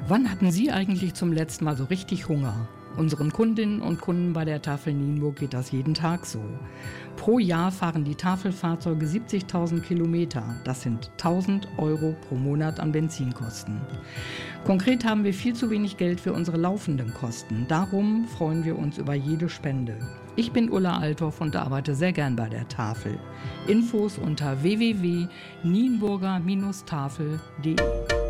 Wann hatten Sie eigentlich zum letzten Mal so richtig Hunger? Unseren Kundinnen und Kunden bei der Tafel Nienburg geht das jeden Tag so. Pro Jahr fahren die Tafelfahrzeuge 70.000 Kilometer. Das sind 1.000 Euro pro Monat an Benzinkosten. Konkret haben wir viel zu wenig Geld für unsere laufenden Kosten. Darum freuen wir uns über jede Spende. Ich bin Ulla Althoff und arbeite sehr gern bei der Tafel. Infos unter www.nienburger-tafel.de